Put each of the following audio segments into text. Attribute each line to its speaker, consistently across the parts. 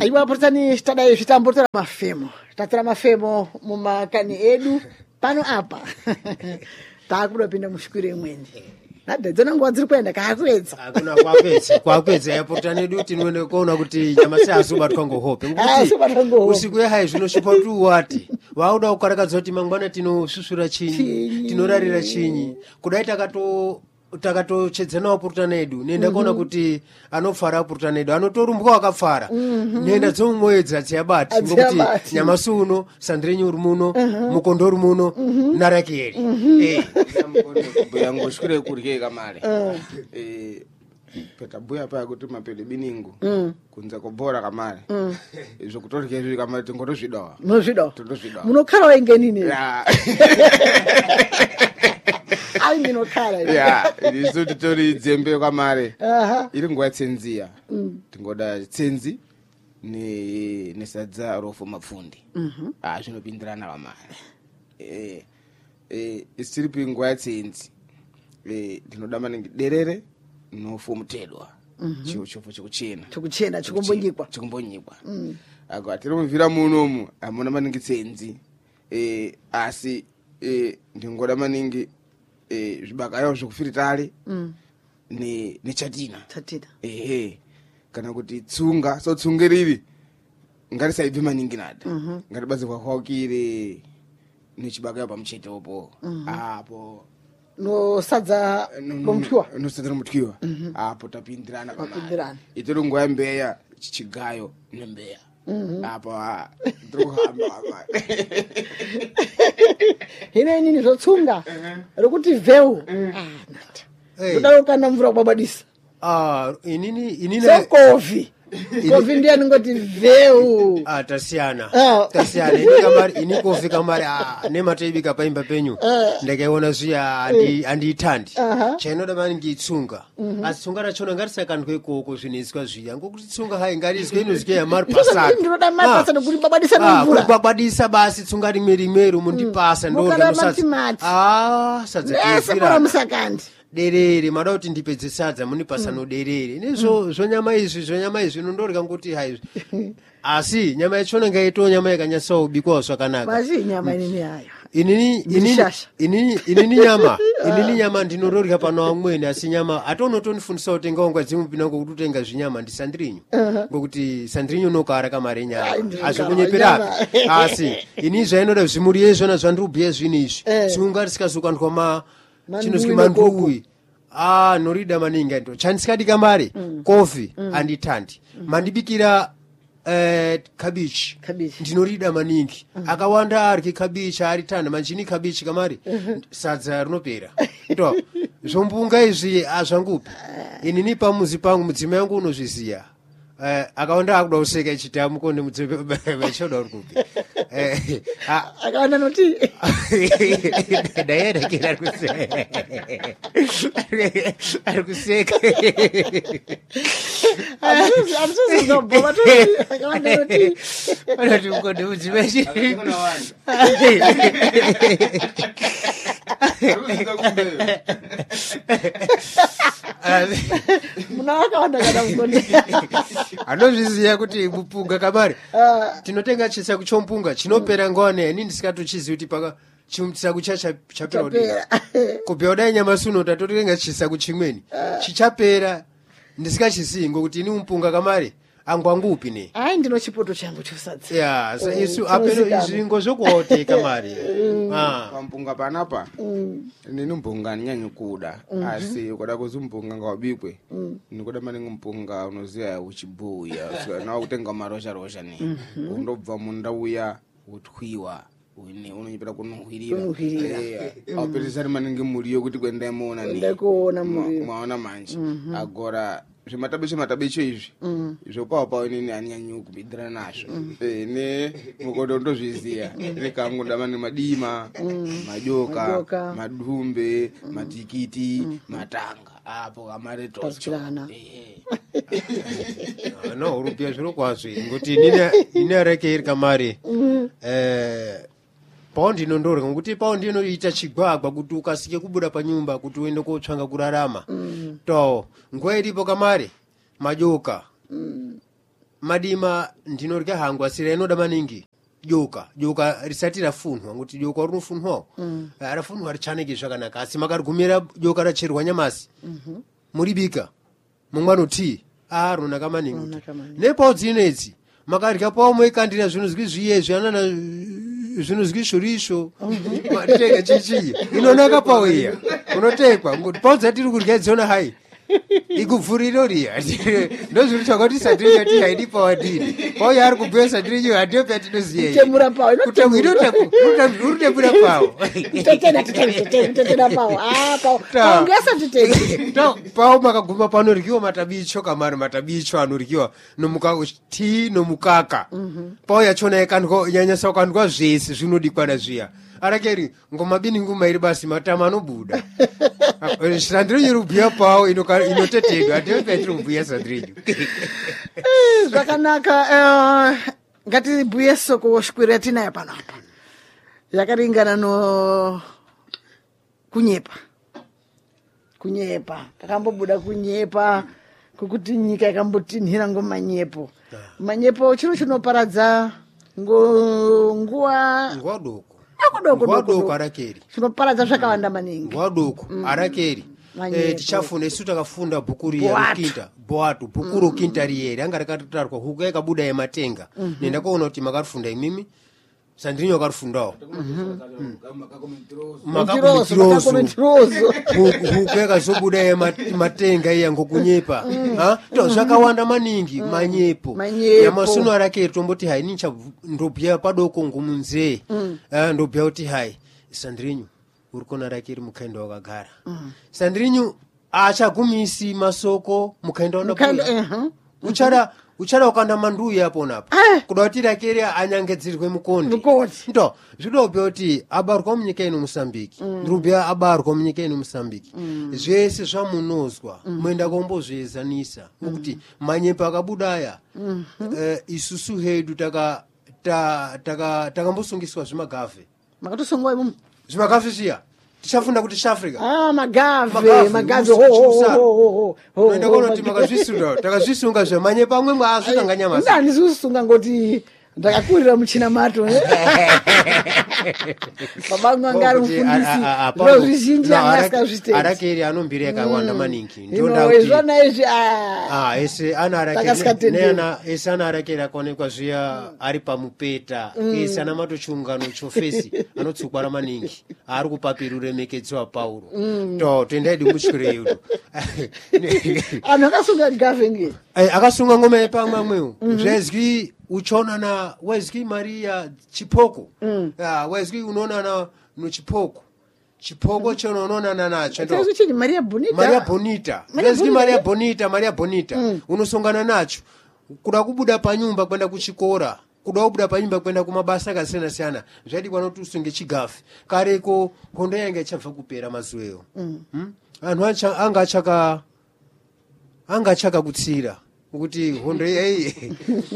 Speaker 1: Aiwa portani stadai vitambutora mafemo. Tatara mafemo mumakani edu pano apa. Taakudopinda mushukire mweni. Nadedzona nguwa dziri kuenda kaakuedza.
Speaker 2: Akuna kwapedza yapotani edu tinoende kuona kuti nyama seazobatwa ngohope.
Speaker 1: Ngokuti
Speaker 2: usiku yahai zvinoshupa kuti uwati. Wauda kukarakadza kuti mangwana tinosusura chinyi, tinorarira chinyi. Kudai takatochedzanawo purutana edu nenda kuona kuti anofara purutana edu anotorumbwa wakafara nenda dzomwedza dziyabati ngokuti nyama suno sandrinyu uri muno mukondo uri muno narakeri
Speaker 3: yangu shukure kurye kamale peta buya pa kuti mapele biningu kunza kubora kamale izvo kutorike zviri kamale tingotozvidawa
Speaker 1: tozvidawa munokhala wengenini ai minokhala
Speaker 3: isu titori dzembe kamare iri nguwa tsenziya tingoda tsenzi nesadza rofu mapfundi zvinopindirana kamare isiri pinguwa yatsenzi ndinoda maningi derere nofu mutedwa chifo chikuchena chikumbonyikwa ako atiri muvhira munomu amuna maningi tsenzi asi ndingoda maningi zvibakayo zvekufiritare nechatina kana kuti tsunga tsunga riri ngarisaibve maningi nada ngaribatsirwa kwaukire nechibakayo pamuchetepo apo
Speaker 1: nosadza
Speaker 3: romutwiwa apo tapindirana pamari itori nguva yambeya chichigayo nembeya apa ndikuhamba
Speaker 1: hino inini zvotsunga rokuti vheu kudaro kana mvura kubabadisa
Speaker 2: inini
Speaker 1: kofi ndiye anongoti vheu
Speaker 2: tasiyana ini kofi kamari nematoibika paimba penyu ndakaiona zviya handiitandi chainoda maningi tsunga asi tsunga rachona ngarisakandwe ikoko zvinoiswa zviya ngokuti tsunga hai ngarizwe inozike yamari
Speaker 1: pasana kuri babadisa nemvura
Speaker 2: babadisa basi tsunga rimwe rumundipasa
Speaker 1: sadza musakandi
Speaker 2: derere mada kuti ndipedze sadza munipasa noderere nezvonyama izvi nondorya ngokuti hai asi nyama yachona ngaito nyama yakanyatsawo bikwawo zvakanaka
Speaker 1: basi nyama inini hayo
Speaker 2: inini nyama ndinororya pano amweni asi nyama atonotondifundisa kuti ngaongwa dzimupinda ngokuti utenga zvinyama ndisandrinyu ngokuti sandrinyu nokara kamari nyama azvikunyepera asi ini zvainoda zvimuri yezvona zvandikubhuya zvino izvi tsunga risikazokandwa chinoswi manduwi norida maningi ndo chandisikadika mari kofi anditandi mandibikira kabichi ndinorida maningi akawanda arye kabichi aritanda manjini kabichi kamari sadza rinopera to zvompunga izvi azvangupi inini pamuzi pangu mudzimai yangu unozviziya akawanda akuda kuseka ichiti amukonde mudzimachoda uri kupi
Speaker 1: akawanda noti
Speaker 2: dayedakira ari kuseka anoti mukonde mudzimachi
Speaker 1: muna wakawanda kana mukonde
Speaker 2: anozviziya kuti mupunga kamari tinotenga chisaku chompunga chinopera ngwane ini ndisikatochizivi kuti chisaku chapera kubva dai nyama suno tatotenga chisaku chimweni chichapera ndisikachizii ngokuti ini mupunga kamari angwangupi ne
Speaker 1: ai ndino chipoto changu chosadza
Speaker 2: isu apeno izvingo zvokuote kamari
Speaker 3: pampunga panapa nini mpunga ndinyanyi kuda asi kuda kuzi mpunga ngawabikwe ndikuda maningi mpunga unoziya uchibuya nawo kutenga marosha ni undobva munda uya utwiwa unonyepera kunuhwirira aupetisari maningi muriyo kuti kwendaimona mwaona manje agora zvimatabecho izvi zvopawo inini hanyanyi kubhidhira nazvo mukoto ndozviziya nekangu ndamani madima majoka madhumbe matikiti matanga apo kamari
Speaker 1: tochana
Speaker 2: no urupia zviro kwazvi ngoti ini areke iri kamari paundi inondorya ngokuti paundi inoita chigwagwa kuti ukasike kubuda panyumba kuti uende kotsvanga kurarama to nguva iripo kamari majoka madima ndinorya hangu asira inoda maningi joka risati rafunhwa ngoti joka rinofunhwawo rafunhwa richaneke zvakanaka asi makarigumira joka racherwa nyamasi muribika mumwe anoti ronaka maningi nepawo dzinedzi makarya pawo moikandira zvinozwi zviyezvi anana zvinozwi shorisho matitenga chichi inonaka pawo iya unotekwa ngoti pawo dzatiri kurya dziona hai ikubvuriro riya ndozviri chakati sandiri yati haidi pawadini pawo yaari kubhuya sandiri yo hadiyo pyatinoziyeikutemura pawo pawo makaguma panoryiwa matabicho kamari matabicho anoryiwa tii nomukaka pawo yachona yanyasa kukandwa zvese zvinodikwana zviya arakeri ngomabini ngumairi basi matama anobuda sandrinyu rubhuya pawo inoteteka atipetiri kubhuya sandrinyu
Speaker 1: zvakanaka. Ngatibhuye soko shwiro yatinayo pano apa yakaringana kunyepa takambobuda kunyepa kwekuti nyika ikambotinhira ngomanyepo. Manyepo chiro chinoparadza nguwa
Speaker 2: doko arakeri
Speaker 1: zvinoparadza zvakawanda maningi.
Speaker 2: nguwa doko arakeri tichafunda isu takafunda bhuku riya rokinta boato bhuku rokinta riyeri anga rakatotarwa huku yakabuda yematenga nenda kuona kuti makarifunda imimi sandrinyo akarifundawo huku yakazobuda yematenga iya ngokunyepa zvakawanda maningi manyepo namasuno arakeri tomboti hai ndobhuya padoko ngomunzee ndobhuya kuti hai sandrinyu uri kuona rakeri mukaenda wakagara sandrinyu achagumisi masoko mukaenda unabuya uchada ukanda manduya aponapa kuda kuti rakeri anyangedzerwe mukondi ndo zvidobhuya kuti abarwa munyika ino Mosambiki ndirubhuya abarwa munyika ino Mosambiki zvese zvamunozwa moenda kombozviezanisa ngokuti manyepo akabudaya isusu hedu takambosungiswa zvimagavhe
Speaker 1: makatosungwa imomo
Speaker 2: zvimagavhe zviya tichafunda kuti Africa
Speaker 1: magavhe
Speaker 2: noenda kuona kuti makazvisunga takazvisunga zvemanyepo amwe mwaazvikanga nyamasi
Speaker 1: ndandisi kusunga ngoti ndakakurira muchina mato babangu anga ari mufundisi zvizhinji anga asikazvitei
Speaker 2: arakeri anombiri yakawanda maningi
Speaker 1: ndozvona izvi
Speaker 2: ese ana arakeri akaonekwa zviya ari pamupeta ese ana matochiungano chofesi anotsukwana maningi ari kupapiri uremekedzo wapauro toendaidi mutyire yudu
Speaker 1: anhu akasunga gavhe nge
Speaker 2: akasunga ngoma yepamwe amwewo zvezwi uchaonana wezwi Maria Chipoko wezwi unoonana nochipoko chona unoonana nacho ndo Maria Bonita unosongana nacho kuda kubuda panyumba kwenda kuchikora kuda kubuda panyumba kwenda kumabasa akasiyana-siyana zvadi kwanoti usunge chigafi kareko hondo yanga ichabva kupera mazuweyo anhu anga achaka kutsira kuti hondo iyi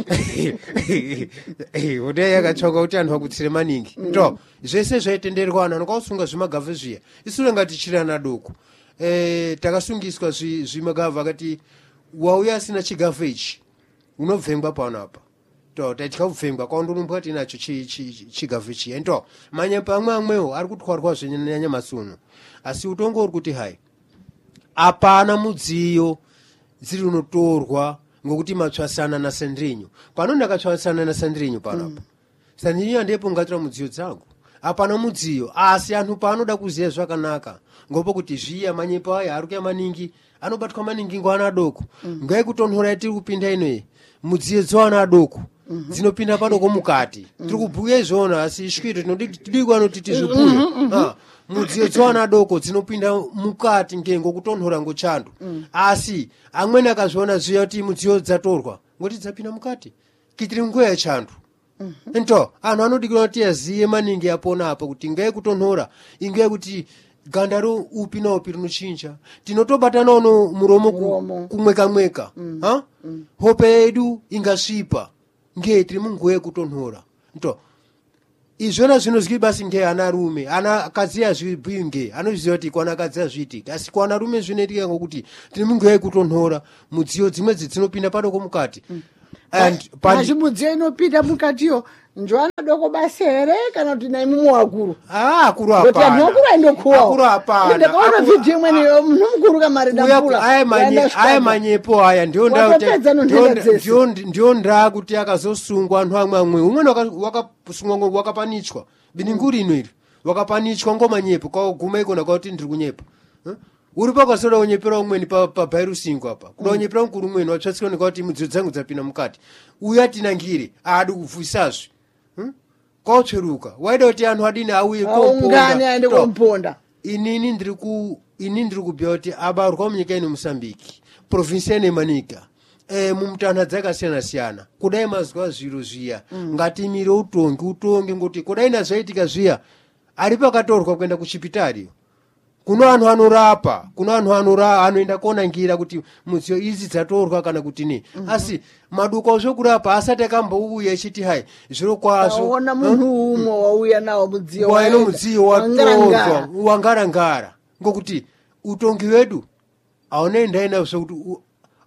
Speaker 2: hondo yakatsvaka kuti anhu akutsire maningi to zvese zvaitenderwa anhu anokausunga zvimagavhe zviya isure ngati chirana doko takasungiswa zvimagavhe akati wauya asina chigavhe ichi unobvengwa pano apa to taitya kubvengwa kwaundorumbwa tinacho chigavhe chiya to manyepo amwewo ari kutwarwa zvenyanyamasuno asi utongori kuti hai apana mudziyo dziri unotorwa ngokuti matswasana nasandrinyu pano ndakatswasana nasandrinyu panapa sandrinyu andepo ngatora mudziyo dzangu apana mudziyo asi anhu paanoda kuziya zvakanaka ngopo kuti zviya manyepo aya ari kuya maningi anobatwa maningi ngoana adoko ngaikutonhora yatiri kupinda inoyi mudziyo dzoana adoko dzinopinda padoko mukati tiri kubhuya izvona asi shwiro tinodikwa noti tizvibhuye mudziyo dzoana adoko dzinopinda mukati ngengo kutonhora ngochando asi amweni akazviona zviya kuti mudziyo dzatorwa ngoti dzapinda mukati kitiri nguva yachando nto anhu anodikira kuti aziye maningi apona apa kuti ngai kutonhora ingai kuti ganda upi naupi rinochinja tinotobatana uno muromo kumweka hope yedu ingasvipa nge tiri munguva yekutonhora nto izvona zvinozwi basi nge anarume anakadzi azvibhuyi nge anozviziva kuti kwanakadzi azviitika asi kwanarume zvinoitika ngokuti tiri munguva yekutonhora mudziyo dzimwe dzinopinda padoko mukati
Speaker 1: machimudziyo inopita mukatiyo njwana doko basi here kana kuti naimumu wakuru
Speaker 2: akuru
Speaker 1: kuti anhu akuru aindokuwawo ndakaona vhidhiyo imweni munhu mukuru kamarida mvula
Speaker 2: aya manyepo aya ndiyo ndaa kuti akazosungwa anhu amwe umweni wakasungwa wakapanichwa bininguri ino iri wakapanichwa ngomanyepo kwaguma ikona kwauti ndiri kunyepa uri pakasoda unyepera umweni pabhairusingo apa kuda unyepera mukuru umweni watsvatsikana kwauti mudziyo dzangu dzapinda mukati uya tinangire aadi kubvisazve kwautsveruka waida kuti anhu adini auye
Speaker 1: aende komponda
Speaker 2: inini ndiri kubhuya kuti abarwa munyika ino Mosambiki provinsi ine Manica mumutanha dzakasiyana-siyana kudai mazwa zviro zviya ngatimire utonge ngoti kudai nazvaitika zviya ari pakatorwa kuenda kuchipitariyo kuno anhu anorapa kuno anhu anoenda konangira kuti mudziyo idzi dzatorwa kana kuti ne asi maduka zvokurapa asati akambouya echiti hai zviro kwazvo
Speaker 1: ona munhu umwe wauya nawo mudziyo
Speaker 2: watorwa wangarangara ngokuti utongi wedu aunoenda nazvo kuti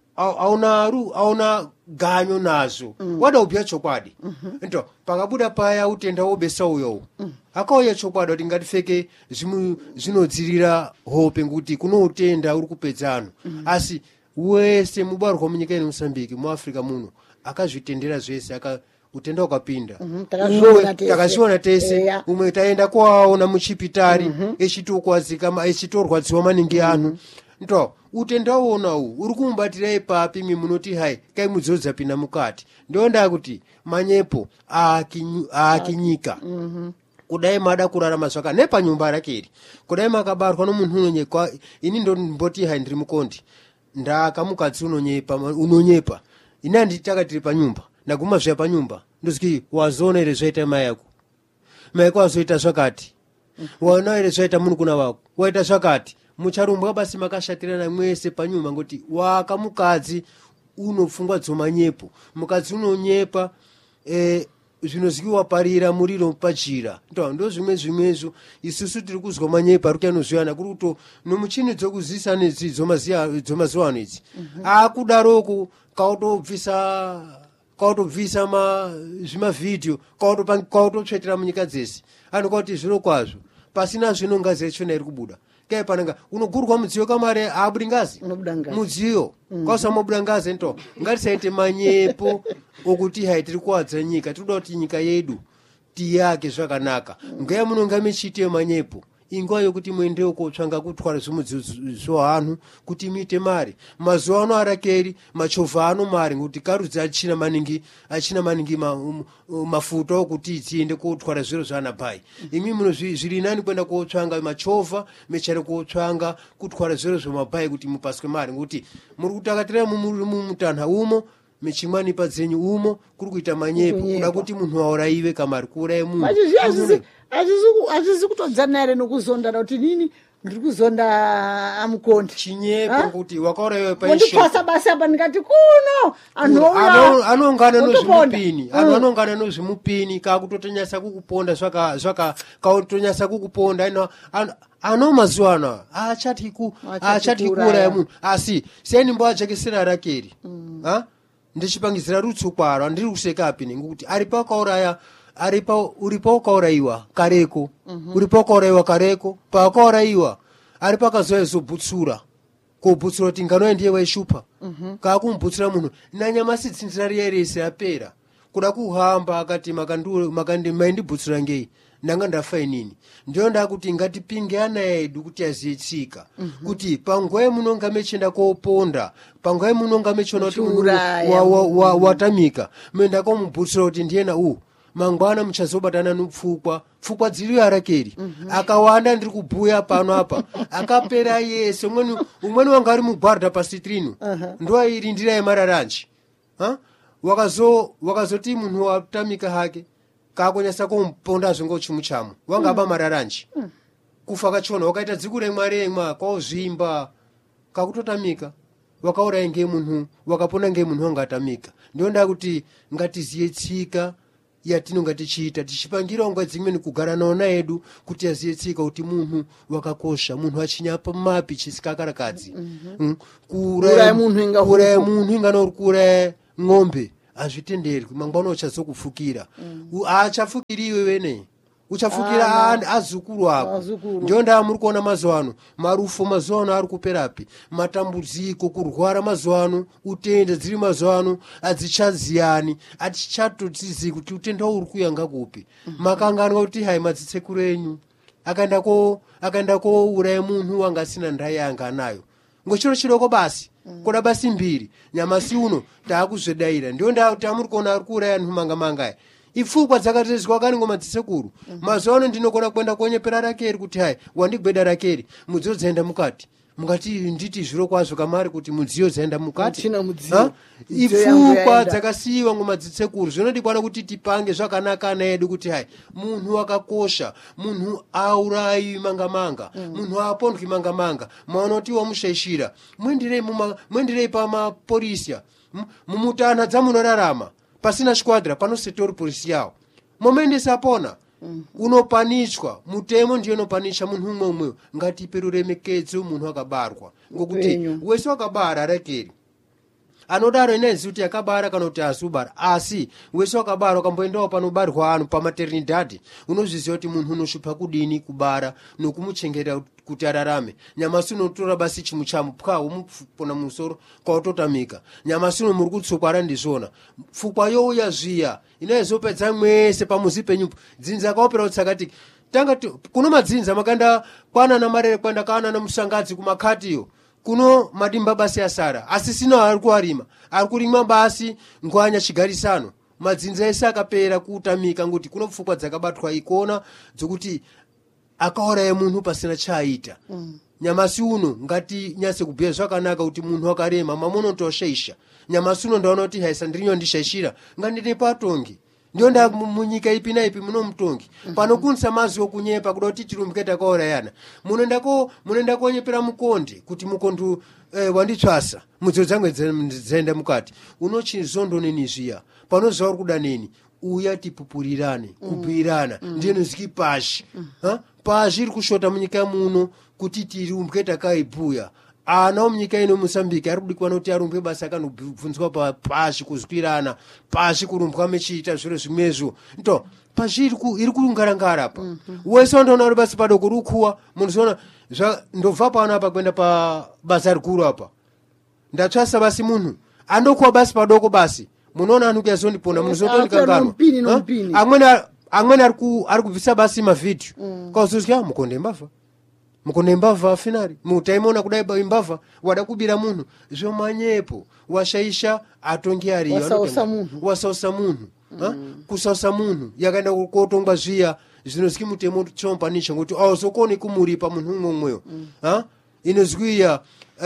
Speaker 2: auna ganyo nazvo wada kubhuya chokwadi ndo pakabuda paya utenda wobesa uyowo akauya chokwadi kuti ngatifeke zvinodzirira hope ngekuti kuno utenda uri kupedza anhu asi wese mubarwa munyika ino Mosambiki muAfrica muno akazvitendera zvese utenda ukapinda takazviona tese umwe taenda kuaona muchipitari echitorwadziwa maningi anhu ndo utenda uonawo uri kumubatira ipapi munoti hai kai mudziyo dzapinda mukati ndionda kuti manyepo akinyika kudai mada kurarama zvaka nepanyumba rakeri kudai makabarwa nomunhu unonyekwa ini ndomboti hai ndiri mukondi ndakamukadzi unonyepa ini handitaka tiri panyumba ndaguma zviya panyumba ndoziki wazoona ere zvaita mai yako wazoita zvakati waona ere zvaita munhu kuna wako waita zvakati mucharumbwa basi makashatirana mwese panyumba ngoti wakamukadzi unopfungwa dzomanyepo mukadzi unonyepa zvinozikiwa parira muriro pachira ndo zvimwezvo isusu tiri kuzwa manyepa ari kuyanozviyana kuri kuto nomuchini dzokuzisa nedzi dzomazuva ano idzi akudaroko kautobvisa zvimavhidhiyo kautotsvetera munyika dzese anhu kauti zviro kwazvo pasina zvino ngazi yachona iri kubuda kai pananga unogurwa mudziyo kamare abudi ngazi mudziyo kwausamobuda ngazi nto ngatisaite manyepo okuti hai tiri kuwadza nyika tiri kuda kuti nyika yedu tiyake zvakanaka ngaya munonga michite manyepo inguva yokuti muendewo kotsvanga kutwara zvimudziyo zvohanhu kuti muite mari mazuva ano arakeri machovha ano mari ngekuti karudzi achina maningi mafuta okuti tiende kotwara zviro zvaanapai imi muno zviri nani kuenda kotsvanga machovha mechare kotsvanga kutwara zviro zvemapai kuti mupaswe mari ngekuti muri kutakatira muri mumutanha umo mechimwani padzenyu umo kuri kuita manyepo kuda kuti munhu aurayiwe kamari kuuraye munhu
Speaker 1: achizi kutodzana ere nokuzondana kuti nini ndiri kuzonda amukondi
Speaker 2: chinyepo kuti wakaurayiwe
Speaker 1: paishondipasa basa apa ndikati kuno anhu
Speaker 2: anongana nozvimupini anhu anongana nozvimupini kakutotonyasa kukuponda kakutonyasa kukuponda ano mazuva ano achati kuuraye munhu asi seni mboajakisira rakeri ndichipangizira rutsu kwaro andiri kusekapi ngekuti uri paukaurayiwa kareko uri paukaurayiwa kareko paukaurayiwa ari pakazoya zobutsura kobutsura kuti ngano ndiye waishupa kakumbutsura munhu nanyamasi tsinzira riya rese yapera kuda kuhamba akati maindibutsura ngei ndanga ndafa inini ndiyo ndakuti ngatipinge ana edu kuti aziye tsika kuti panguva yemunonga mechienda koponda panguva yemunonga mechiona kuti munhu watamika menda komubutsira kuti ndiyena mangwana muchazobatana nopfukwa dziriyo arakeri akawanda ndiri kubhuya pano apa akapera yese umweni wanga ari mugwarda pasitrino ndoairindira yemararanji wakazoti munhu watamika hake kakonyasa kumuponda zvingo chimuchamo wanga aba mararanji kufa kachona wakaita dziku remwa kwauzvimba kakutotamika wakauraye ngemunhu wakapona ngemunhu wanga atamika ndionda kuti ngatiziye tsika yatinonga tichiita tichipangirawo nguva dzimweni kugara naona edu kuti aziye tsika kuti munhu wakakosha munhu achinyapa mapi chisikakarakadzi kuuraye munhu ingano uri kuuraye ng'ombe azvitenderwi mangwana uchazokufukira achafukiriwe wene uchafukira azukuru ako. Ndio ndaa muri kuona mazuva ano marufo mazuva ano ari kuperapi, matambudziko, kurwara mazuva ano, utenda dziri mazuva ano adzichaziyani, atichatotizivi kuti utenda uri kuyanga kupi. Makanganwa kuti hai madzitsekuru enyu akaenda kouraya munhu wanga asina ndai yanga anayo ngochiro chidoko basi koda basi mbiri nyamasi uno taakuzvedaira. Ndio ndaa tamuri kuona ari kuuraya anhu manga ifukwa dzakatezwa kani ngoma dzisekuru. Mazuva ano ndinokona kuenda konyepera rakeri kuti hai wandigweda rakeri mudziyo dzaenda mukati mungati nditi zviro kwazvo kamari kuti mudziyo dzaenda mukati ifukwa dzakasiyiwa ngoma dzisekuru. Zvinodikwana kuti tipange zvakanaka ana edu kuti hai munhu wakakosha, munhu aurayi manga munhu apondwi manga maona kuti wamushaishira mwendirei pamaporisa mumutana dzamunorarama pasina shkwadra panosetori polisi yawo momendesa pona unopanichwa mutemo ndiyo unopanisha munhu umwe ngatipe ruremekedzo munhu akabarwa ngokuti wese wakabara rakeri anodaro inenzi kuti akabara kana kuti azubara asi wese wakabara ukamboendawo panobarwa anhu pamaternidhadhi unozviziva kuti munhu unoshupa kudini kubara nokumuchengeta kuti ararame. Nyamasi unotora basi chimuchamu pwa umupona musoro kwautotamika. Nyamasi uno muri kutsukara ndizvona fukwa youya zviya inozopedza mwese pamuzi penyu dzinza kaopera utsakati tanga kuno madzinza makanda kwana na marere kwenda kana na musangadzi kumakatiyo kuno madimba basi asara asisina ari kuarima ari kurima basi ngwanya chigarisano madzinza ese akapera kutamika ngoti kuno pfukwa dzakabatwa ikona dzokuti akaora munhu pasina chaita. Nyamasi uno ngati nyase kubhuya zvakanaka kuti munhu akarema mamonotoshaisha. Nyamasi uno ndaona kuti haisa ndirinyo ndishaishira ngandine patongi ndio nda munyika ipi na ipi muno mutongi panokunsa mazi okunyepa kuda kuti tirumuketa kaora yana munenda konyepera mukonde kuti mukondu wanditswasa mudzo dzangwe dzenda mukati unochizondo neni zviya panozauri kuda neni uya tipupurirane kubhirana ndiye noziki pashi pashi iri kushota munyika muno kuti tirumuketa kaibhuya ana omunyika ino Mozambique ari kudikwana kuti arumbe basa akanobvunzwa pashi kuzwirana pashi kurumbwa mechiita zviro zvimwezvo nto pashi iri kungarangara apa wese wandoona uri basi padoko rukuwa munozoona ndobva pano apa kuenda pabasa rikuru apa ndatsvasa basi munhu andokuwa basi padoko basi munoona anhu kuyazondiponda munozotondikanganwa amweni ari kubvisa basi mavhidhiyo kauzozwa mukonde mbavha finari mutaimona kudai imbavha wada kubira munhu zvomanyepo washaisha atongi ariyo wasausa munhu kusausa munhu yakaenda kotongwa zviya zvinozwi mutemo chompanisha ngokuti auzokoni kumuripa munhu umweyo inozwiya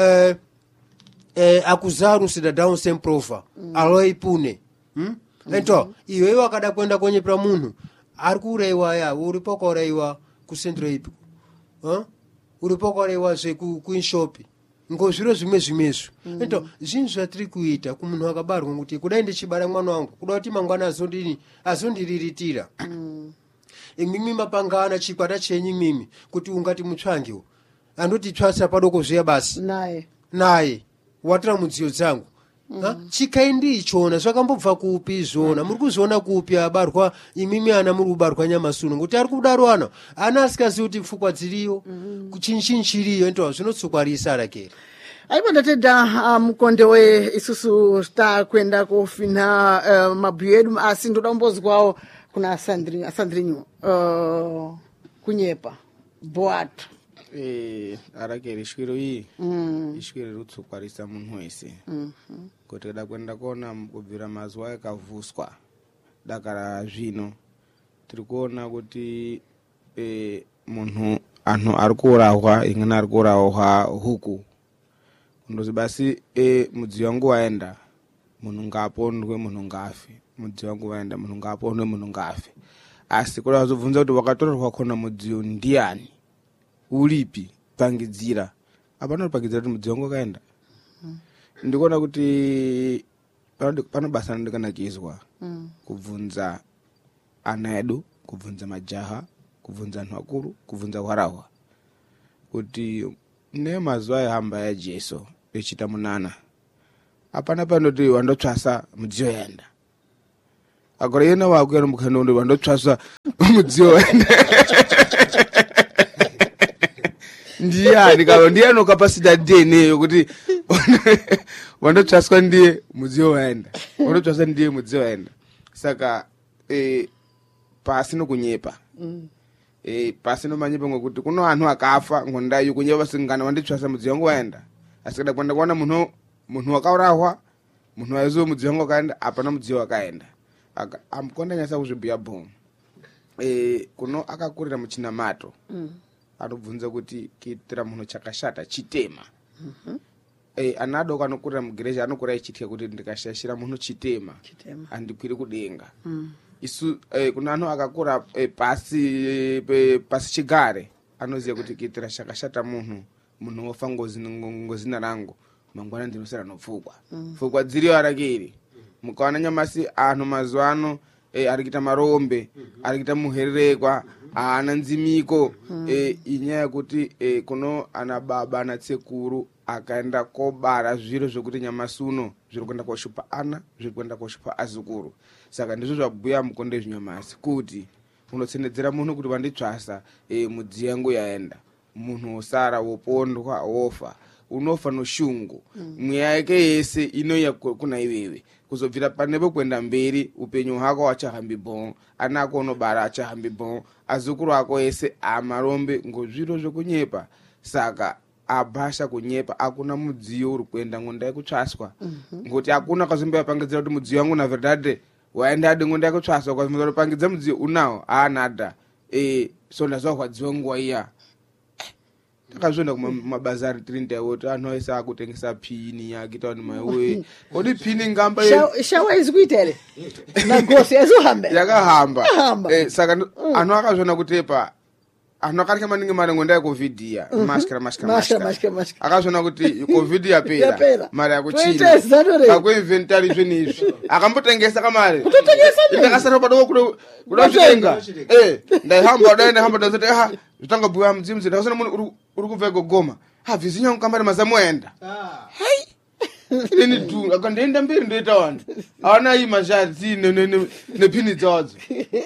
Speaker 2: akuzaru sida down semprova aloipune ento iwe wakada kwenda konyepera munhu ari kuuraiwa ya uripo kwauraiwa kusendro ipi uripokorewa zvekuinshopi ngozviro zvimwezvo ento zvinhu zvatiri kuita kumunhu akabarwa kuti kudai ndichibara mwana wangu kuda kuti mangwana azondiriritira imimi mapangana chikwata chenyu mimi kuti ungati mutsvangiwo andoti tsvasa padoko zviya basi naye watira mudziyo dzangu chikaindi ichona zvakambobva kupi zvona muri kuzviona kupi abarwa imimi ana muri kubarwa nyamasuno ngokuti ari kudaro ana asikazivi kuti pfukwa dziriyo chinyi chiriyo ento zvinotsukwarisa rakeri
Speaker 1: aipo ndatedha mukonde we isusu takwenda kofina mabhuyo edu asi ndoda kumbozwawo kuna asandrinyu kunyepa boato
Speaker 3: arakeri ishwiro iyi ishwiro rutsukwarisa munhu wese kuti kada kwenda kuona kubvira mazuva akavhuswa dakara zvino tiri kuona kuti munhu anhu ari kuurahwa ingana ari kuurahwa huku ndozi basi mudziyo wangu waenda munhu ngaapondwe munhu ngaafe mudziyo wangu waenda munhu ngaapondwe munhu ngaafe asi kuda wazobvunza kuti wakatorerwa kona mudziyo ndiani ulipi pangidzira apana kupangidzira kuti mudziyo wangu wakaenda ndikuona kuti pano basa ndikanakizwa kubvunza ana edu kubvunza majaha kubvunza anhu akuru kubvunza hwarahwa kuti nemazuva ehamba yajesu echita munana apana panoti wandotsvasa mudziyo yaenda agora yena wako yana mukhanondo vandotsvaswa mudziyo waenda ndiyani kalo ndiyani kapasita dene yokuti vandotsvaswa ndiye mudziyo waenda vandotsvaswa ndiye mudziyo waenda saka pasino kunyepa pasino manyepa ngokuti kuno anhu akafa ngondayo kunyepa singana vanditsvasa mudziyo wangu waenda asi kada kwenda kuona munhu wakaurahwa munhu aizo mudziyo wangu wakaenda apana mudziyo wakaenda amkonda nyasa kuzvibhuya bhomu kuno akakurira muchinamato anobvunza kuti kuitira munhu chakashata chitema ana adoko anokurira mugereja anokura ichitya kuti ndikashashira munhu chitema handikwiri kudenga isu kuna anhu akakura pasi chigare anoziva kuti kuitira chakashata munhu wofa ngozina rangu mangwana ndinosara nopfugwa pfugwa dziriyo arakiri mukaona nyamasi anhu mazuva ano ari kuita marombe ari kuita muhererekwa haana nzimiko inyaya yekuti kuno ana baba ana tsekuru akaenda kobara zviro zvokuti nyamasi uno zviri kuenda koshupa ana zviri kuenda koshupa azukuru saka ndizvo zvabhuya mukonde zvinyamasi kuti unotsendedzera munhu kuti vanditsvasa mudziyo yangu yaenda munhu wosara wopondwa wofa unofa noshungu mweya yake yese inoya kuna iwewe kuzobvira panepo kuenda mberi upenyu hwako hachahambi bhoo ana ako unobara hachahambi bhoo azukuru ako ese amarombe ngozviro zvokunyepa saka abhasha kunyepa akuna mudziyo uri kuenda ngondai kutsvaswa ngoti akuna kazvimboyapangidzira kuti mudziyo wangu na verdade waenda adi ngondai kutsvaswa kazvimbopangidza mudziyo unawo aanada so ndazva kwadziwa nguwa iya takazvenda kumabazari tirindaiwoti anhu aisa akutengesa pini akitaoni maiwe kodi pini ngamba
Speaker 1: shawa izikuita ere nagosi yazohamba
Speaker 3: yakahamba saka anhu akazvona kutepa anhu akarika maningi mari ngondai covidia mashkara akazvona kuti covid yapera mari yakuchina akuinventari zvinizvi akambotengesa kamari ndakasara padoko kuda kutenga ndaihamba ndazoti zvitanga bhuya mudzimudzi ndakasona munhu uri kubva igogoma habvisi nyangu kamari mazamu aenda hai ini du akandienda mberi ndoita wanda hawana iyi mazhadzi nepini dzawadzo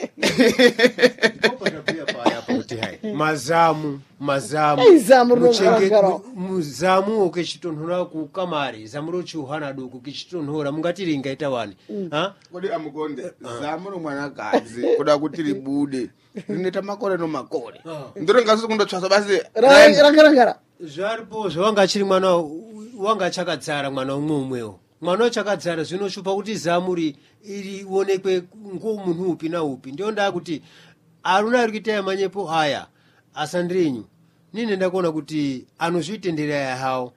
Speaker 2: muzamu ukechitonhora kukamari zamu rochiuhana doko kichitonhora mungati ringaita wani
Speaker 3: kodi amukonde zamu romwanakadzi kuda kuti ribude rinoita makore nomakore ndiro ngasusi kundotsvasa basi
Speaker 1: rangara
Speaker 2: zvaripo zvawanga achiri mwana wanga achakadzara mwana umwewo mwana wachakadzara zvinoshupa kuti zamu irionekwe ngomunhu upi naupi ndio ndaa kuti aruna ari kuita manyepo aya asandrinyu nini ndakuona kuti anozvitenderera hawo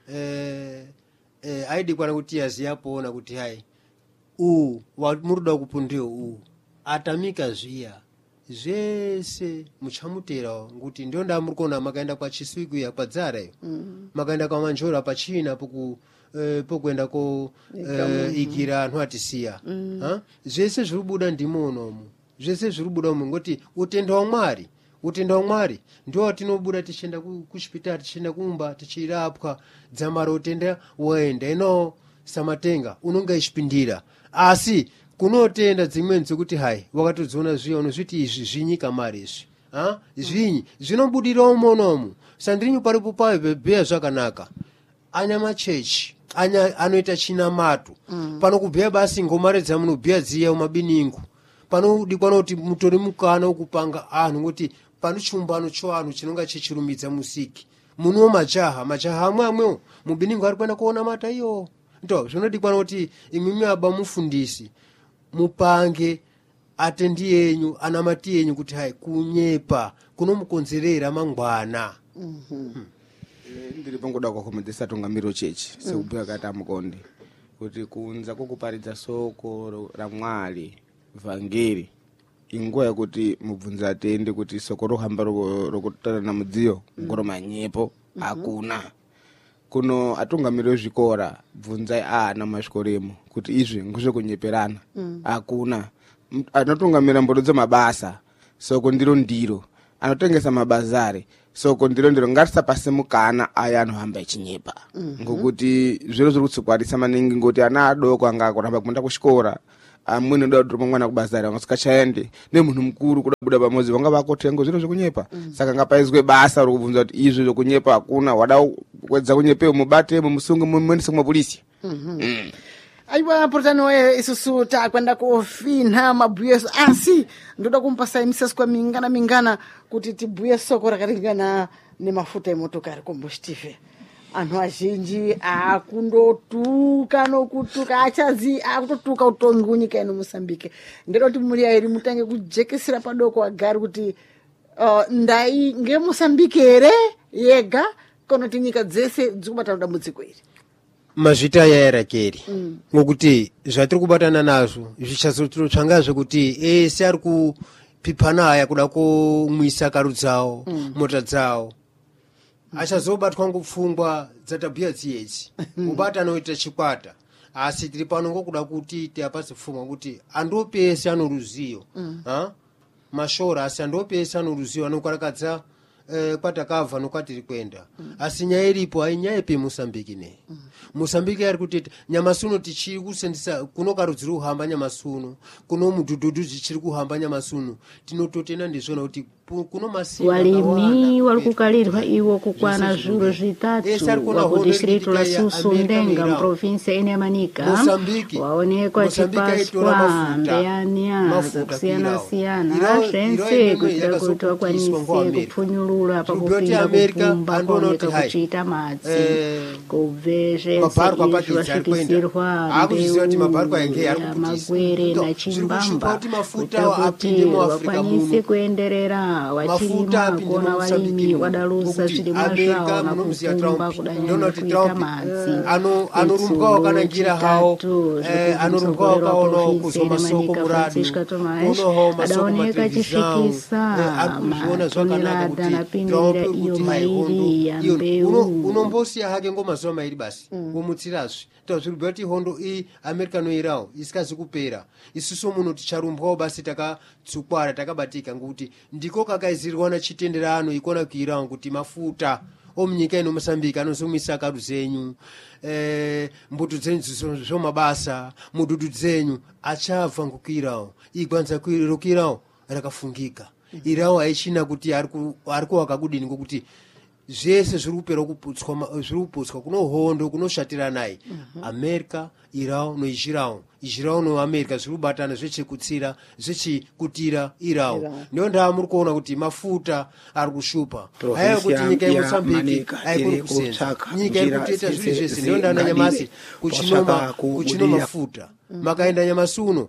Speaker 2: aidikwana kuti yaziyapoona kuti hai muruda kupundiwo atamika zviya zvese muchamuterawo nguti ndio ndaa muri kuona makaenda kwachiswiku ya kwadzara iyo makaenda kwamanjora pachina pokuenda ko ikira anhu atisiya zvese zviri kubuda ndimonomo zvese zviri kubuda umu ngoti utenda hwaMwari ndio watinobuda tichienda kuchipitari tichienda kumba tichirapwa dzamara utenda waenda ino samatenga unonga ichipindira asi kunotenda dzimweni dzekuti hai wakatodziona zviya unozviti izvi zvinyika mari izvi zvinyi zvinobudira umonomu sandrinyu paripo payo bebheya zvakanaka anyamachechi anoita chinamato panokubheya basi ngomari dzamunobheya dziya umabiningu panodikwana kuti mutori mukana wokupanga anhu ngoti pano chiumbano choanhu chinonga chichirumidza musiki munuwo majaha amwewo mubiningu ari kuenda kuona mata iyo ndo zvinodikwana kuti imwimwe aba mufundisi mupange atendi yenyu anamati yenyu kuti hai kunyepa kunomukonzerera mangwana
Speaker 3: ndiri pangoda kwakomedzesa tungamiro chechi sekubhuya kati amukonde kuti kunza kwokuparidza soko raMwari vhangeri inguva yekuti mubvunza atende kuti soko rohamba rokutarana mudziyo ngoro manyepo hakuna kuno atungamiri vezvikora bvunzai ana muzvikoremo kuti izvi ngozvekunyeperana hakuna anotungamira mbodo dzemabasa soko ndiro anotengesa mabazari so kondiro ngati sapase mukana aya anohamba echinyepa ngokuti zviro zviri kutsogwarisa maningi ngoti ana adoko anga kuramba kuenda kuchikora amweni ndoda mwana kubazari angasikachaende nemunhu mukuru kuda buda pamodzi vanga vakotengo zviro zvekunyepa saka ngapaizwe basa rokubvunza kuti izvi zvekunyepa hakuna wada kuedza kunyepewo mubate musunge muendese kumapolisi.
Speaker 1: Aiwa portano we isusu takwenda kofinha mabhuyeso asi ndoda kumpasa imisasi kwa mingana kuti tibhuye soko rakaringana nemafuta emotokari combustive. Anhu azhinji akundotuka nokutuka achazi akutotuka utongo nyika ino Mozambique. Ndero kuti muri airi mutange kujekesera padoko agari kuti ndai nge Mozambique ere yega kono tinyika dzese dzikubata dambudziko iri.
Speaker 2: Mazvita yaerakeri ngokuti zvatiri kubatana nazvo zvichazotsvangazve kuti ese ari kupipana aya kuda kumwisa karu dzawo mota dzawo achazobatwa ngopfungwa dzatabhuya dziyedzi kubatana oita chikwata asi tiri pano ngokuda kuti tiapase pfungwa kuti andopese ano ruzivo mashora asi andopese ano ruzivo anokarakadza kwatakabva nokwatiri kwenda asi nyaya iripo ainyaya yepe Mozambique ne Mozambique ari kuteta nyamasuno tichiri kusendisa kuno karudziri kuhamba nyamasuno kuno mudhudhudhu dzichiri kuhamba nyamasuno tinototena ndizvona kuti kuno masimba
Speaker 4: walimi walikukalirwa iwo kukwana zviro zvitatu wakudisirito la Susundenga mprovinsia ine Manica waonekwa chipaswa mbeyania kusiyana-siyana zvense kuitira kuti wakwanise kupfunyulula pakupinda kupfumba kuoneka kuchiita madzi kubve zvense izvi vasvikisirwa mbeu ya magwere na chimbamba kuitira kuti wakwanise kuenderera wachirima kuona walimi wadalusa zvirimwa zvavo nakupfumba kudanyanya kuita madzi
Speaker 2: anorumba wakanangira hawo anorumba wakaonawo kuzoma soko muradu
Speaker 4: adaoneka achifikisa matonelada napindirira iyo mairi ya mbeu
Speaker 2: unombosiya hake ngomazuva mairi basi womutsirazve tazvirubva kuti hondo iyi America noirawo isikazi kupera isusu muno ticharumbwawo basi takatsukwara takabatika ngokuti ndiko kakaizirwana chitenderano ikona kuirawo kuti mafuta omunyika ino Mozambique anozomisa karu zenyu mbuto dzenyu zvomabasa mudhudhu dzenyu achabva ngokuirawo igwanza kuirawo rakafungika irawo aichina kuti ari kuwaka kudini ngokuti zvese zviri kupera zviri kuputswa kuno hondo kunoshatiranayi America irawo noizhirawo noAmerica zviri kubatana zvechikutsira zvechikutira irawo ndiyo ndaa muri kuona kuti mafuta ari kushupa haiwa kuti nyika yeMozambique aikuri kusenza nyika iri kutoita zviri zvese ndiyo ndaa nanyamasi kuchino mafuta makaenda nyamasuno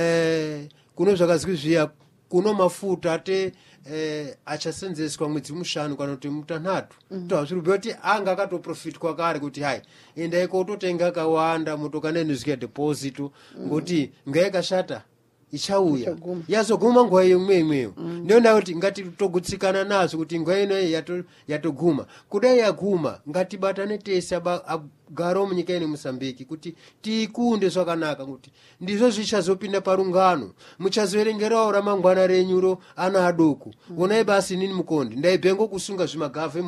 Speaker 2: kuno zvakazwi zviya kuno mafuta ate achasenzeswa mwedzi mushanu kana kuti mutanhatu tazvirubva kuti anga akatoprofitwa kare kuti hai endai kototenga kawanda motokanenizvika deposit ngoti ngaikashata ichauya yazoguma nguva imweyo ndiyo ndaa kuti ngatitogutsikana nazvo kuti nguva inoyi yatoguma kudai yaguma ngatibatane tese agaro munyika ino Mozambique kuti tiikunde zvakanaka kuti ndizvo zvichazopinda parungano muchazoerengerawo ramangwana renyuro ana adoko onai basi nini mukonde ndaibvengo kusunga zvimagavhe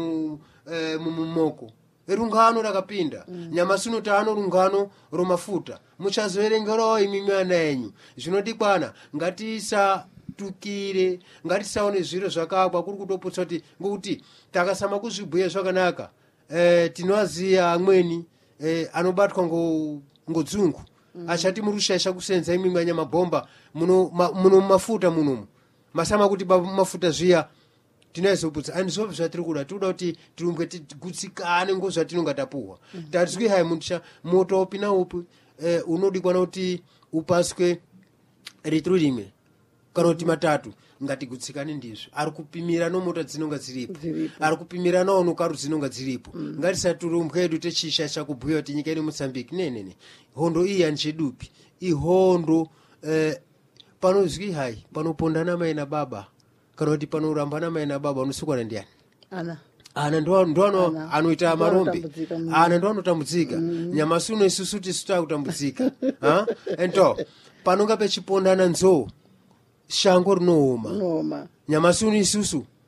Speaker 2: mumoko rungano rakapinda nyamasuno taano rungano romafuta muchazoerengerawo imimi ana enyu zvinodikwana ngatisatukire ngatisaone zviro zvakakwa kuri kutoputsa kuti ngokuti takasama kuzvibhuya zvakanaka tinoaziya amweni anobatwa ngodzungu achati murushaisha kusenza imimi anyamabhomba muno mafuta munomu masama kuti mafuta zviya tinaizoputsa andizvo zvatiri kuda tinoda kuti tirumbwe tigutsikane ngozvatinonga tapuhwa tatizwi hai moto upi naupi unodikwana kuti upaswe ritru rimwe kana kuti matatu ngatigutsikane ndizvo ari kupimira nomota dzinonga dziripo ari kupimira nawo nokaru dzinonga dziripo ngatisaturumbwe edu techishaisha kubhuya kuti nyika ino Mozambique nenene hondo iyi handichedupi ihondo panozwi hai panopondana mai nababa kana kuti panorambana mai nababa unosukwana ndiani ana ndo anoita marombe ana ndo anotambudzika nyamasuno isusu tisu takutambudzika ento panonga pechipondana nzoo shango rinooma nyamasuno isusu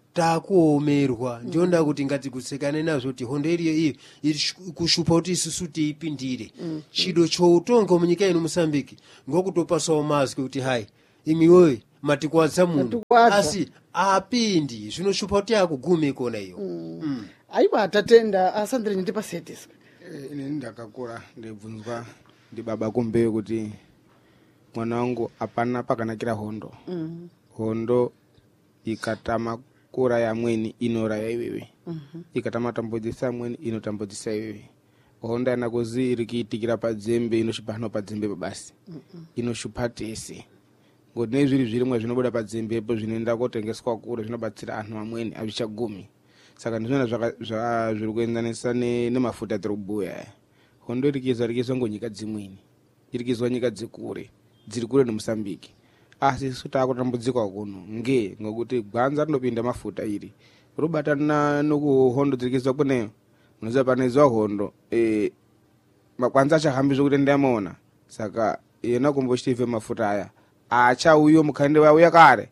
Speaker 2: takuomerwa ndionda kuti ngadzikusekane nazo kuti hondo iliyo iyo iri kushupa kuti isusu tiipindire chido choutonga munyika ino Mosambiki ngokutopasawo mazwi kuti hai imiwoye matikwadza muno asi apindi zvinoshupa kuti akugume kona iyo
Speaker 1: aiwa tatenda asandire ndipasetiso
Speaker 3: ine ndakakura ndibvunzwa ndi baba kumbeyo kuti mwana wangu apana pakanakira hondo hondo ikatama kura ya mweni inoraya iwewe ikatama tambudzisa amweni inotambudzisa iwewe hondo yanakozi irikiitikira padzembe inoshupa hano padzembe basi inoshupa tese ngoti nezviri zvirimwe zvinobuda padzembepo zvinoenda kotengeswa kure zvinobatsira anhu amweni azvichagumi saka ndizvona zviri kuenzanisa nemafuta atiri kubhuya hondo irikizwa ngonyika dzimweni irikizwa nyika dzikure dziri kure neMosambiki asi isu takutambudzikwa kuno ngokuti gwanza rinopinda mafuta iri robatana nokuhondo dzirikizwa kuneyo unoziva panoizwa hondo makwanza achahambi zvokuti ndiyamaona saka yena kumbochitive mafuta aya achauyo mukhande wauya kare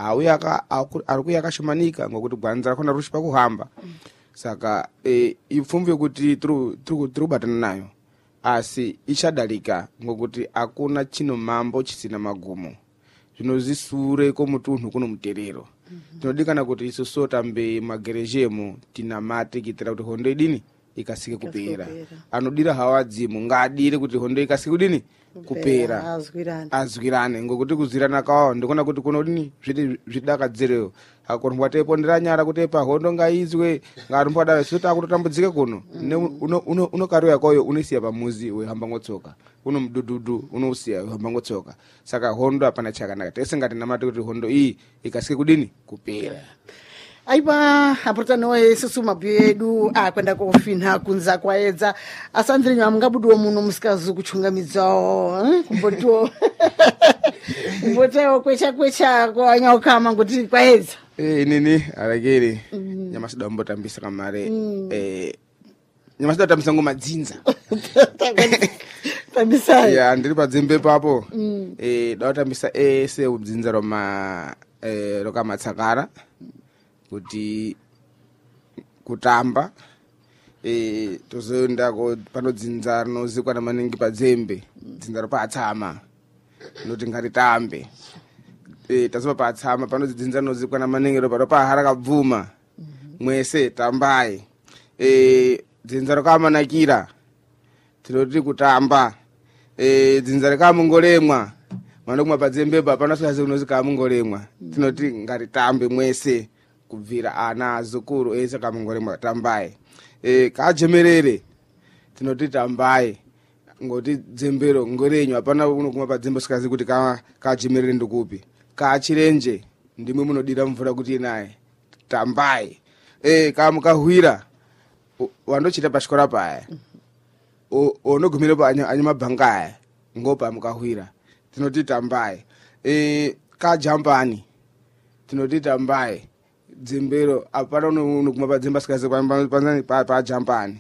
Speaker 3: ari kuya akashomanika ngokuti gwanza rakona rushipa kuhamba saka ipfumvu yokuti tiri kubatana nayo asi ichadalika ngokuti akuna chino mambo chisina magumo zvinozisure komutunhu kuno muterero tinodikana kuti isusu tambe magerejemo tinamate kitira kuti hondo idini ikasike kupera anodira hawadzimu ngadire kuti hondo ikasike kudini kupera azwirane ngokuti kuzwirana kwawo ndikona kuti kuno dini zvidakadzireo akorumbwa teipondera nyara kuti pa hondo ngaizwe ngarumbwa dawe sota akutotambudzike kuno unokariwa kwayo unisiya pamuzi wehamba ngotsoka uno mdududu unousiya wehamba ngotsoka saka hondo apana chakanaka tese ngati namate kuti hondo iyi ikasike kudini kupera
Speaker 1: aipa apurutano isusu mabhuyo edu akwenda kofinha kunza kwaedza asandirinywa mungabudiwo muno musikazi kuchungamidzawo kumbotiwo kumbotiwo kwecha kwanyaukama kuti kwaedza
Speaker 3: inini arakiri nyamasida mbotambisa kamare nyamasida tambisa ngomadzinza
Speaker 1: tambisai
Speaker 3: ya ndiri padzembe papo dautambisa ese udzinza rokamatsakara kuti kutamba tozoenda panodzinza rinozikwa namaningi padzembe dzinza ropatsama noti ngaritambe tazopa patsama panodzinza rinozikwa namaningi ropahara kabvuma mwese tambai dzinza rokamanakira tinoti kutamba dzinza rikamungolemwa manokumwa padzembepa panosikazi kunozikamungolemwa tinoti ngaritambe mwese kubvira ana azukuru ese kamungolemwa tambai kajemerere tinoti tambai ngoti dzembero ngorenyu apana unokuma padzembe sikazi kuti kajemerere ndikupi kachirenje ndimwe munodira mvura kuti naye tambai kamukahwira wandochita pachikora paya onogumire pa anyamabhanga aya ngopa mukahwira tinoti tambai kajampani tinoti tambai dzembero apana unokuma padzembe sikazi pajampani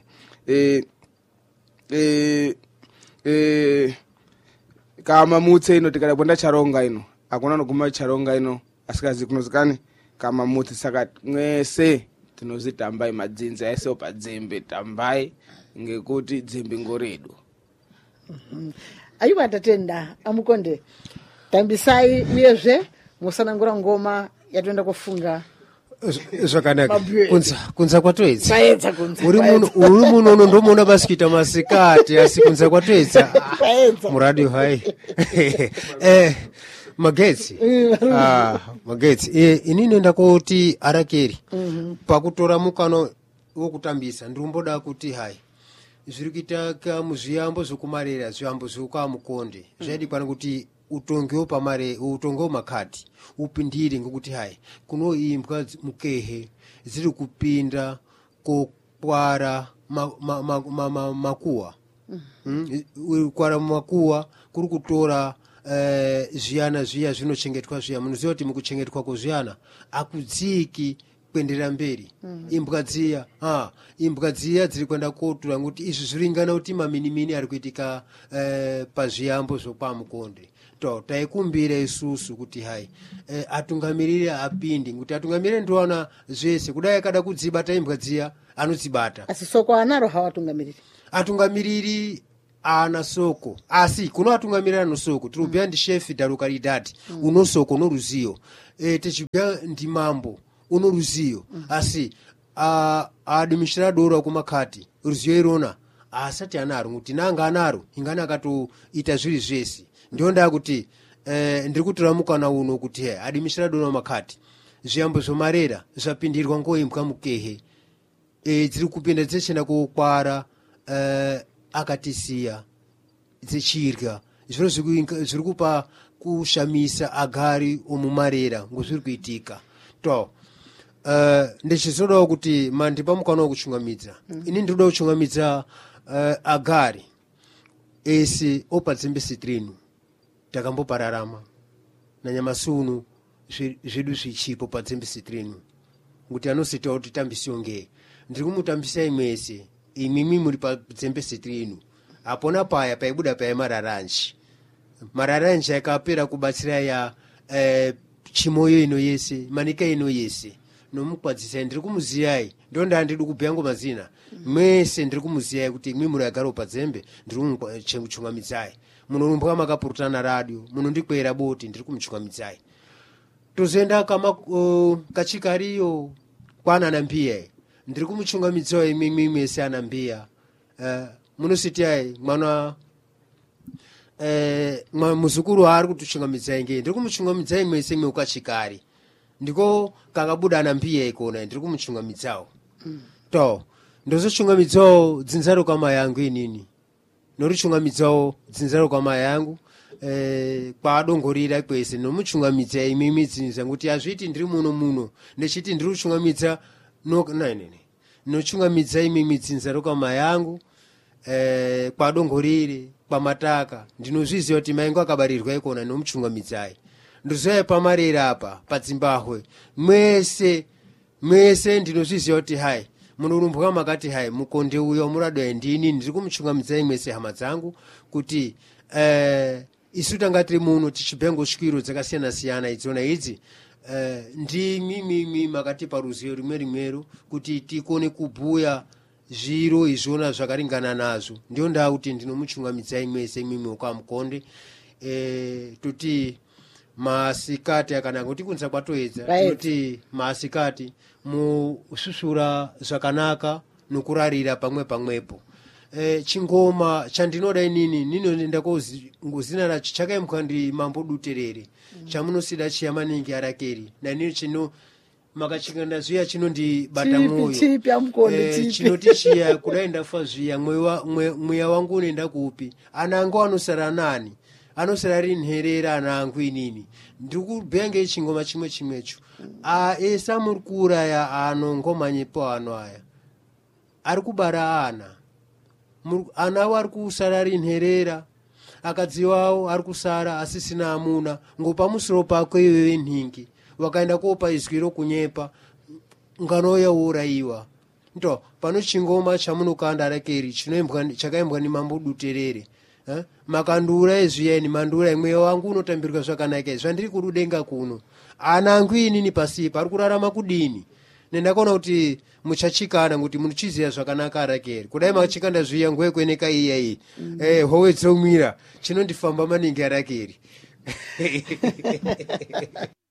Speaker 3: kama mutse ino tikadakwenda charonga ino akuna noguma charonga ino asikazi kunozikani kama mutse saka mwese tinozi tambai madzinza ese padzembe tambai ngekuti dzembe ngoredu
Speaker 1: aiwa tatenda amukonde tambisai uyezve musanangura ngoma yatoenda kufunga
Speaker 2: zvakanaka kunza kwatoedza uri
Speaker 1: muno
Speaker 2: muno ndomuona basi kuita masikati asi kunza kwatoedza muradio hai magetsi magetsi ini noenda kuti arakeri pakutora mukano wokutambisa ndirimboda kuti hai zviri kuitaka muzviyambo zvokumarera zviyambo zvokuamukonde zvaidikwana kuti utongewo pamare utongewo makati upindire ngokuti hai kunoimbwa mukehe ziri kupinda kokwara makuwa kwara makuwa kuri kutora zviyana zviya zvinochengetwa zviya munoziva kuti mukuchengetwa kwezviyana akudziki kuendera mberi. Imbwa dziya dziri kwenda kotura kuti izvi zviringana kuti maminimini ari kuitika pazviyambo zvopamukonde. Taikumbira isusu kuti hai atungamiriri apindi kuti atungamiriri ndiwana zvese kudai akada kudzibata imbwa dziya anodzibata.
Speaker 1: Asi soko anaro hawatungamiriri.
Speaker 2: Atungamiriri ana soko asi kuno atungamirira anosoko tirubya ndi chef da localidade unosoko no ruziyo techibya ndi mambo uno ruziyo asi administrador kumakati ruziyo irona asati anaro kuti nanga anaro ingana akatoita zviri zvese ndio nda kuti ndiri kutiramuka na uno kuti administrador kumakati zviyambo zvomarera zvapindirwa ngoimbwa mukehe dziri kupinda dzechenda kukwara akatisiya dzichirya zviro zviri kupa kushamisa agari omumarera ngozviri kuitika ndichizodawo kuti mandipamukanawo kuchungamidza ini ndinoda kuchungamidza agari ese opadzembe sitrinu takambopararama nanyamasunu zvedu zvichipo padzembe sitrinu kuti anositawo kuti tambisiyonge ndiri kumutambisa imwese imimi muri padzembe sitrinu apona paya paibuda paya mararanji akapera kubatsira ya chimoyo ino yese manika ino yese nomukwadzisa ndiri kumuziyai ndo ndandiri kubhyango mazina mwese ndiri kumuziyai kuti imwi muri agara padzembe ndiri kumuchungamidzai munorumbwa makapurutana radio munondikwera boti ndiri kumuchungamidzai tozoenda kama kachikariyo kwana nambiya ndiri kumuchungamidzawo imimi mwese anambiya munositiai mwana muzukuru ari kutuchungamidzai nge ndiri kumuchungamidzai mwese imwe ukachikari ndiko kakabuda anambiya ikona ndiri kumuchungamidzawo ndozochungamidzawo dzinzaro kama yangu inini norichungamidzawo dzinzaro kama yangu kwaadongorira kwese nomuchungamidza imimi dzinza kuti azviti ndiri muno ndechiti ndiri kuchungamidza nochungamidza imimi dzinzaro kama yangu kwadongorire pamataka ndinozviziva kuti maingu akabarirwa ikona nomuchungamidzai ndozoya pamarera apa padzimbahwe mwese ndinozviziva kuti hai munorumbwa makati hai mukonde uyo murado ndini ndiri kumuchungamidzai mwese hama dzangu kuti isu tanga tiri muno tichibhengo shwiro dzakasiyana-siyana idzona idzi ndimimi makatipa ruzivo rimwero kuti tikone kubhuya zviro izvona zvakaringana nazvo ndio ndaa kuti ndinomuchungamidzai mwese imimi ukamukonde tuti masikati akanaka kuti kunza kwatoedza kuti masikati mususura zvakanaka nokurarira pamwepo chingoma chandinoda inini ninoenda ngozina racho chakaimbwa ndi mambo duterere chamunosida chiya maningi arakeri nanini chino makachikanda zviya chinondibata mwoyo chinoti chiya kudai ndafa zviya mweya wangu unoenda kupi ana angu anosara nani anosara rinherera ana angu inini ndiri kubhenge chingoma chimwecho esa muri kuuraya ano ngomanyepo ano aya ari kubara ana awo ari kusara rinherera akadzi wawo ari kusara asisina amuna ngopamusoro pakwe iwewe nhingi wakaenda kopa izwi rokunyepa ngano yaurayiwa pano chingoma chamunokanda rakeri chakaimbwa ni mambo duterere makandura ezviyani mandura imweya wangu unotambirwa zvakanaka zvandiri kurudenga kuno ana angu inini pasipa ari kurarama kudini nendakaona kuti muchachikana kuti munochiziva zvakanaka arakeri kudai makachikanda zviya nguva yekueneka iyayi howe dzomwira chinondifamba maningi arakeri